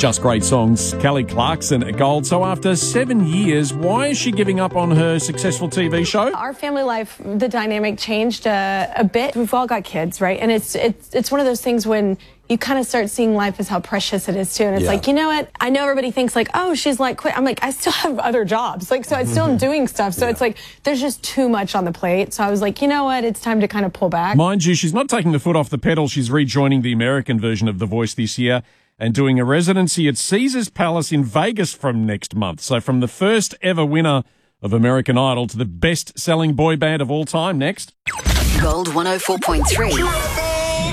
Just Great Songs, Kelly Clarkson at Gold. So after 7 years, why is she giving up on her successful TV show? Our family life, the dynamic changed a bit. We've all got kids, right? And it's one of those things when you kind of start seeing life as how precious it is too. And it's like, you know what? I know everybody thinks like, oh, she's like quit. I'm like, I still have other jobs. Like, so I'm still doing stuff. So it's like, there's just too much on the plate. So I was like, you know what? It's time to kind of pull back. Mind you, she's not taking the foot off the pedal. She's rejoining the American version of The Voice this year and doing a residency at Caesars Palace in Vegas from next month. So from the first ever winner of American Idol to the best-selling boy band of all time, next. Gold 104.3.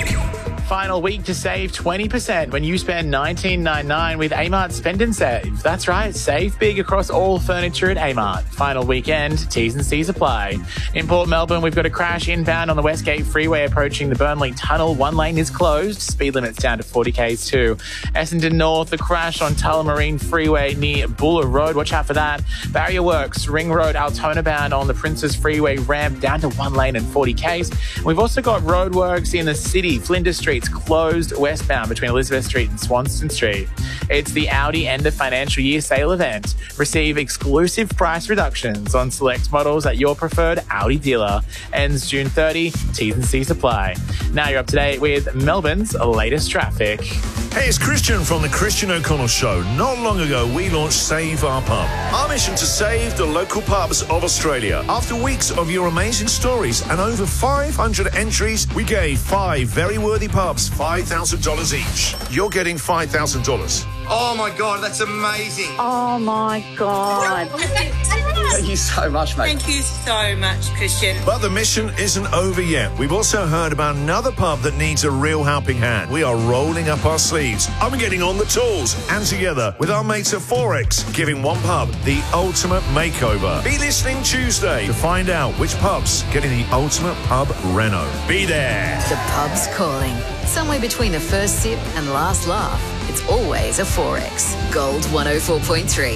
Final week to save 20% when you spend $19.99 with Amart Spend and Save. That's right, save big across all furniture at Amart. Final weekend, T's and C's apply. In Port Melbourne, we've got a crash inbound on the Westgate Freeway approaching the Burnley Tunnel. One lane is closed. Speed limit's down to 40 k's too. Essendon North, the crash on Tullamarine Freeway near Buller Road. Watch out for that. Barrier Works, Ring Road, Altona bound on the Princes Freeway ramp down to one lane and 40 k's. We've also got roadworks in the city. Flinders Street's closed westbound between Elizabeth Street and Swanston Street. It's the Audi end of financial year sale event. Receive exclusive price reductions on select models at your preferred Audi dealer. Ends June 30. T's and C's apply. Now you're up to date with Melbourne's latest traffic. Hey, it's Christian from The Christian O'Connell Show. Not long ago, we launched Save Our Pub. Our mission to save the local pubs of Australia. After weeks of your amazing stories and over 500 entries, we gave 5 very worthy pubs $5,000 each. You're getting $5,000. Oh my God, that's amazing. Oh my God. Thank you so much, mate. Thank you so much, Christian. But the mission isn't over yet. We've also heard about another pub that needs a real helping hand. We are rolling up our sleeves. I'm getting on the tools. And together with our mates at Forex, giving one pub the ultimate makeover. Be listening Tuesday to find out which pub's getting the ultimate pub reno. Be there. The pub's calling. Somewhere between the first sip and last laugh. It's always a Forex. Gold 104.3.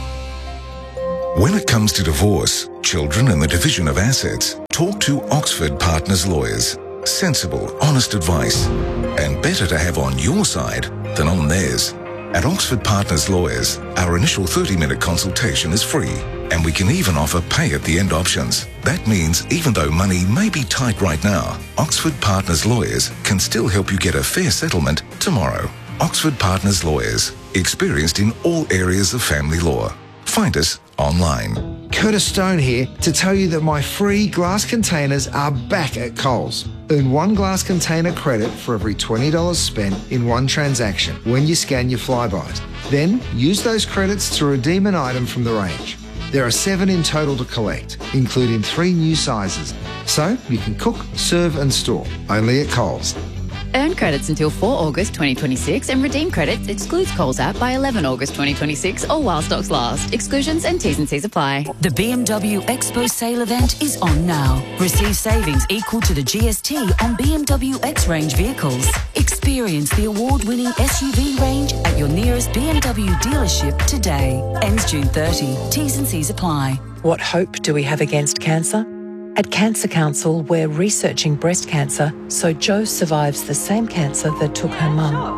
When it comes to divorce, children and the division of assets, talk to Oxford Partners Lawyers. Sensible, honest advice. And better to have on your side than on theirs. At Oxford Partners Lawyers, our initial 30-minute consultation is free. And we can even offer pay-at-the-end options. That means even though money may be tight right now, Oxford Partners Lawyers can still help you get a fair settlement tomorrow. Oxford Partners Lawyers, experienced in all areas of family law. Find us online. Curtis Stone here to tell you that my free glass containers are back at Coles. Earn 1 glass container credit for every $20 spent in one transaction when you scan your Flybys. Then use those credits to redeem an item from the range. There are 7 in total to collect, including 3 new sizes. So you can cook, serve and store, only at Coles. Earn credits until 4 August 2026 and redeem credits excludes Coles app by 11 August 2026 or while stocks last. Exclusions and T's and C's apply. The BMW Expo sale event is on now. Receive savings equal to the GST on BMW X range vehicles. Experience the award-winning SUV range at your nearest BMW dealership today. Ends June 30. T's and C's apply. What hope do we have against cancer? At Cancer Council, we're researching breast cancer so Jo survives the same cancer that took her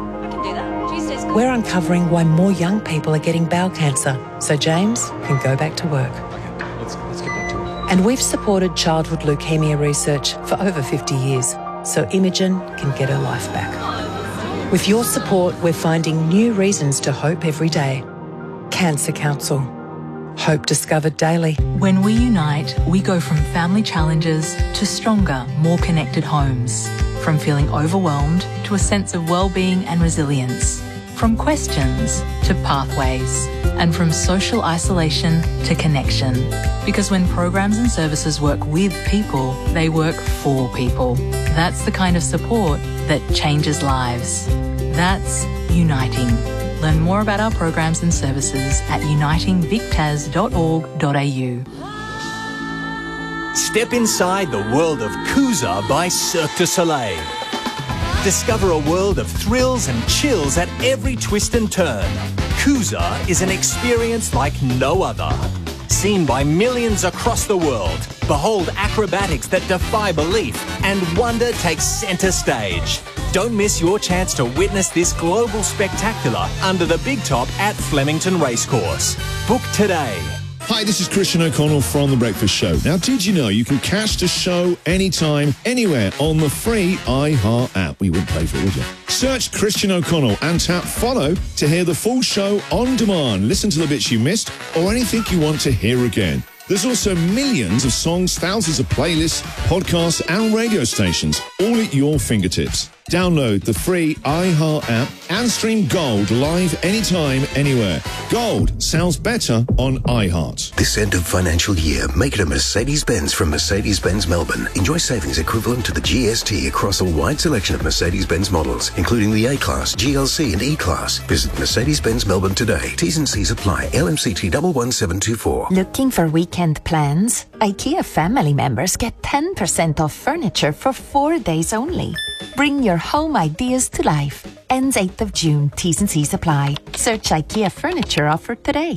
mum. We're uncovering why more young people are getting bowel cancer so James can go back to work. Let's get back to work. And we've supported childhood leukemia research for over 50 years so Imogen can get her life back. With your support, we're finding new reasons to hope every day. Cancer Council. Hope discovered daily. When we unite, we go from family challenges to stronger, more connected homes. From feeling overwhelmed to a sense of well-being and resilience. From questions to pathways. And from social isolation to connection. Because when programs and services work with people, they work for people. That's the kind of support that changes lives. That's uniting. Learn more about our programs and services at unitingvictas.org.au. Step inside the world of Kuza by Cirque du Soleil. Discover a world of thrills and chills at every twist and turn. Kuza is an experience like no other. Seen by millions across the world, behold acrobatics that defy belief and wonder takes centre stage. Don't miss your chance to witness this global spectacular under the big top at Flemington Racecourse. Book today. Hi, this is Christian O'Connell from The Breakfast Show. Now, did you know you can catch the show anytime, anywhere on the free iHeart app? We wouldn't pay for it, would you? Search Christian O'Connell and tap follow to hear the full show on demand. Listen to the bits you missed or anything you want to hear again. There's also millions of songs, thousands of playlists, podcasts and radio stations, all at your fingertips. Download the free iHeart app and stream Gold live anytime, anywhere. Gold sounds better on iHeart. This end of financial year, make it a Mercedes-Benz from Mercedes-Benz Melbourne. Enjoy savings equivalent to the GST across a wide selection of Mercedes-Benz models, including the A-Class, GLC and E-Class. Visit Mercedes-Benz Melbourne today. T's and C's apply. LMCT 11724. Looking for weekend plans? IKEA family members get 10% off furniture for 4 days only. Bring your home ideas to life. Ends 8th of June. T's and C's apply. Search IKEA furniture offer today.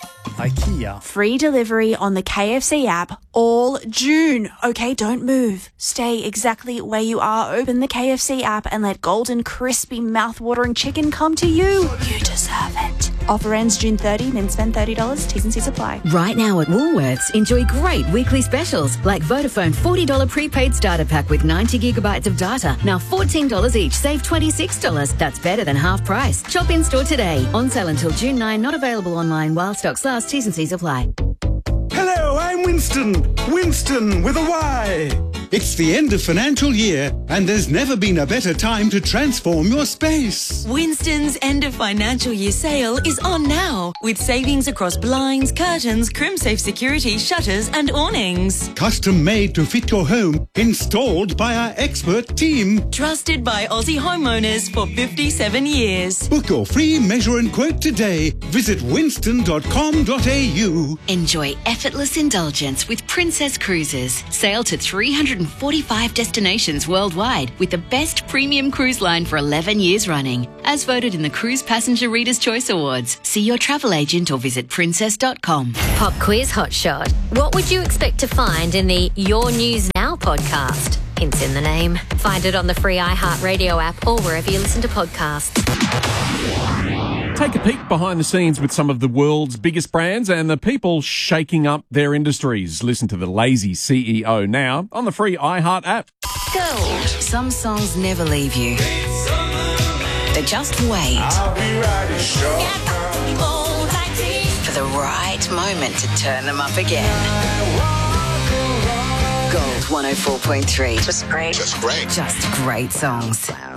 IKEA. Free delivery on the KFC app all June. Okay, don't move. Stay exactly where you are. Open the KFC app and let golden, crispy, mouth-watering chicken come to you. You deserve it. Offer ends June 30, then spend $30. T's and C's apply. Right now at Woolworths, enjoy great weekly specials like Vodafone $40 prepaid starter pack with 90 gigabytes of data. Now $14 each, save $26. That's better than half price. Shop in store today. On sale until June 9, not available online while stocks last. T's and C's apply. Hello, I'm Winston. Winston with a Y. It's the end of financial year, and there's never been a better time to transform your space. Winston's end of financial year sale is on now, with savings across blinds, curtains, crimsafe security, shutters and awnings. Custom made to fit your home, installed by our expert team. Trusted by Aussie homeowners for 57 years. Book your free measure and quote today. Visit winston.com.au. Enjoy effortless indulgence with Princess Cruises. Sail to 345 destinations worldwide with the best premium cruise line for 11 years running. As voted in the Cruise Passenger Reader's Choice Awards. See your travel agent or visit princess.com. Pop quiz hotshot. What would you expect to find in the Your News Now podcast? Hints in the name. Find it on the free iHeartRadio app or wherever you listen to podcasts. Take a peek behind the scenes with some of the world's biggest brands and the people shaking up their industries. Listen to the Lazy CEO now on the free iHeart app. Gold. Some songs never leave you. They just wait. I'll be riding shotgun for the right moment to turn them up again. Gold 104.3. Just great. Just great. Just great songs.